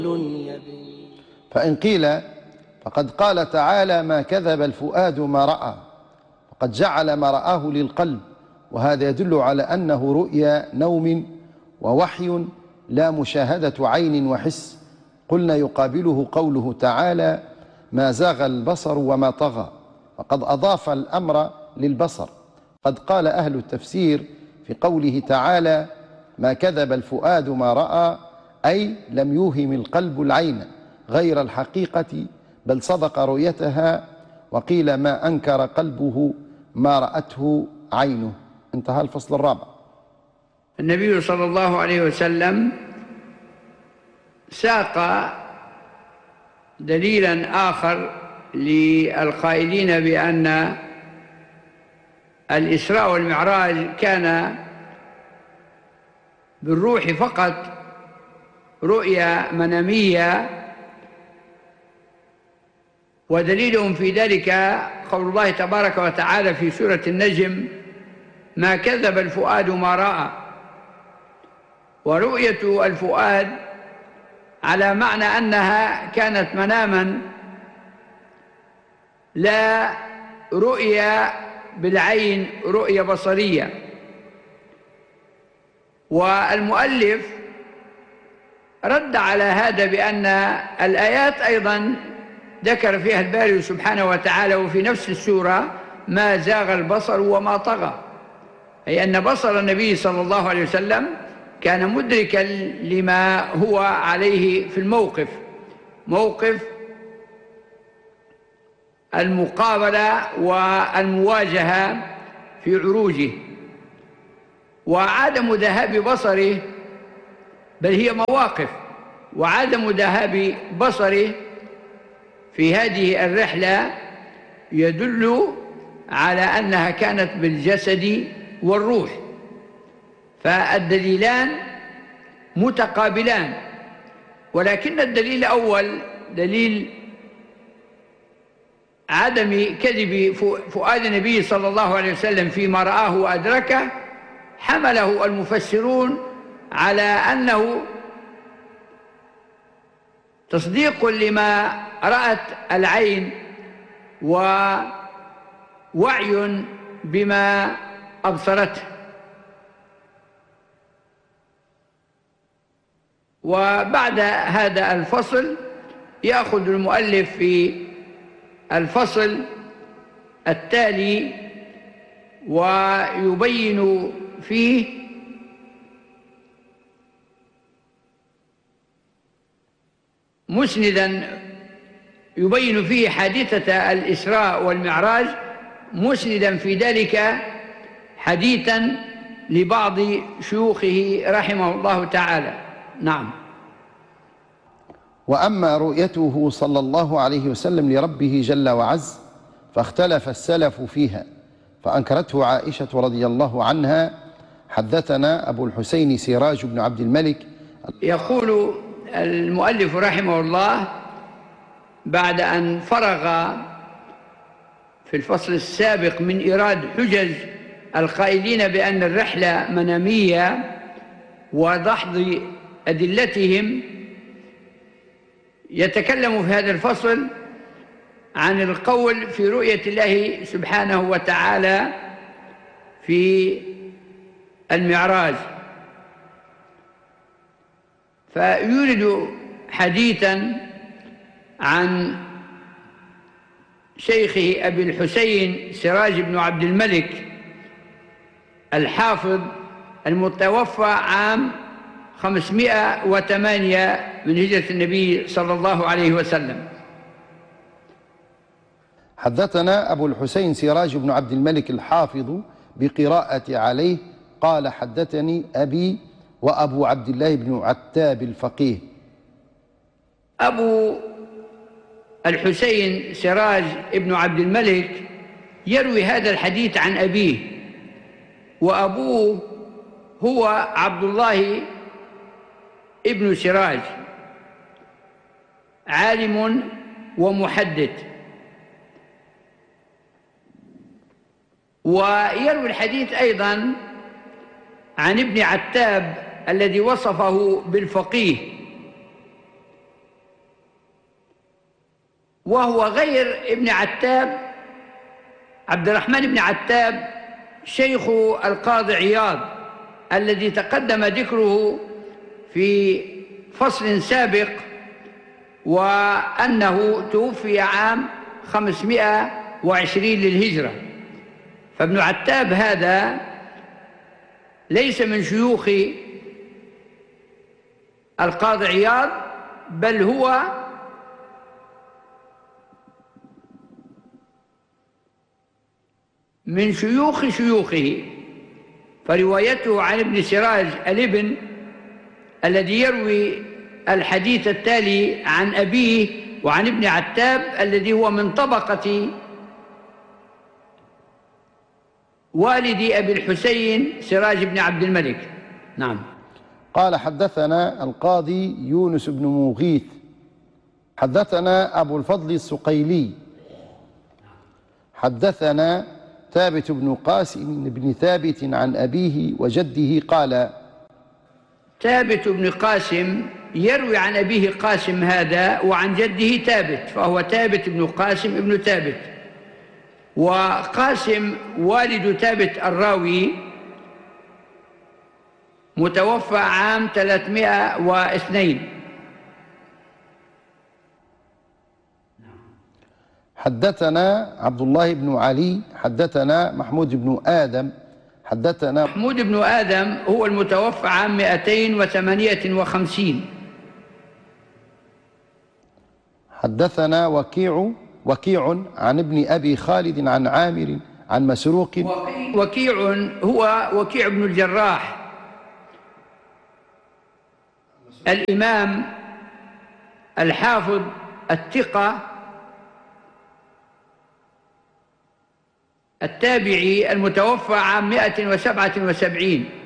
فإن قيل فقد قال تعالى: ما كذب الفؤاد ما رأى، وقد جعل ما رآه للقلب، وهذا يدل على أنه رؤيا نوم ووحي لا مشاهدة عين وحس. قلنا يقابله قوله تعالى: ما زاغ البصر وما طغى، وقد أضاف الأمر للبصر. قد قال أهل التفسير في قوله تعالى: ما كذب الفؤاد ما رأى، أي لم يوهم القلب العين غير الحقيقة، بل صدق رؤيتها. وقيل ما أنكر قلبه ما رأته عينه. انتهى الفصل الرابع. النبي صلى الله عليه وسلم ساق دليلا آخر للقائلين بأن الإسراء والمعراج كان بالروح فقط، رؤيا منامية، ودليلهم في ذلك قول الله تبارك وتعالى في سورة النجم: ما كذب الفؤاد ما رأى. ورؤية الفؤاد على معنى أنها كانت مناما لا رؤية بالعين، رؤية بصرية. والمؤلف رد على هذا بأن الآيات أيضا ذكر فيها الباري سبحانه وتعالى وفي نفس السورة: ما زاغ البصر وما طغى، أي أن بصر النبي صلى الله عليه وسلم كان مدركا لما هو عليه في الموقف، موقف المقابلة والمواجهة في عروجه. وعدم ذهاب بصره، بل هي مواقف، وعدم ذهاب بصره في هذه الرحلة يدل على أنها كانت بالجسد والروح، فالدليلان متقابلان. ولكن الدليل الأول دليل عدم كذب فؤاد النبي صلى الله عليه وسلم فيما رآه وأدركه، حمله المفسرون على أنه تصديق لما رأت العين ووعي بما أبصرته. وبعد هذا الفصل يأخذ المؤلف في الفصل التالي ويبين فيه يبين فيه حادثة الإسراء والمعراج، مسندا في ذلك حديثا لبعض شيوخه رحمه الله تعالى. نعم. وأما رؤيته صلى الله عليه وسلم لربه جل وعز فاختلف السلف فيها، فأنكرته عائشة رضي الله عنها. حدثنا أبو الحسين سراج بن عبد الملك. يقول المؤلف رحمه الله بعد أن فرغ في الفصل السابق من إيراد حجج القائلين بأن الرحلة منامية ودحض أدلتهم، يتكلم في هذا الفصل عن القول في رؤية الله سبحانه وتعالى في المعراج. فيورد حديثا عن شيخه أبي الحسين سراج بن عبد الملك الحافظ المتوفى عام 508 من هجرة النبي صلى الله عليه وسلم. حدثنا أبو الحسين سراج بن عبد الملك الحافظ بقراءة عليه قال: حدثني أبي وأبو عبد الله بن عتاب الفقيه. أبو الحسين سراج بن عبد الملك يروي هذا الحديث عن أبيه، وأبوه هو عبد الله ابن سراج، عالم ومحدث. ويروي الحديث أيضا عن ابن عتاب الذي وصفه بالفقيه، وهو غير ابن عتاب عبد الرحمن بن عتاب شيخ القاضي عياض الذي تقدم ذكره في فصل سابق، وأنه توفي عام 520 للهجرة. فابن عتاب هذا ليس من شيوخ القاضي عياض، بل هو من شيوخ شيوخه، فروايته عن ابن سراج الابن الذي يروي الحديث التالي عن أبيه وعن ابن عتاب الذي هو من طبقة والد أبي الحسين سراج بن عبد الملك. نعم. قال: حدثنا القاضي يونس بن مغيث حدثنا أبو الفضل السقيلي حدثنا ثابت بن قاسم بن ثابت عن أبيه وجده قال: ثابت بن قاسم يروي عن أبيه قاسم هذا وعن جده ثابت، فهو ثابت بن قاسم ابن ثابت، وقاسم والد ثابت الراوي متوفى عام 302. حدثنا عبد الله بن علي حدثنا محمود بن آدم حدثنا محمود بن آدم هو المتوفى عام 258. حدثنا وكيع عن ابن أبي خالد عن عامر عن مسروق. وكيع هو وكيع بن الجراح الإمام الحافظ الثقة التابعي المتوفى عام 177.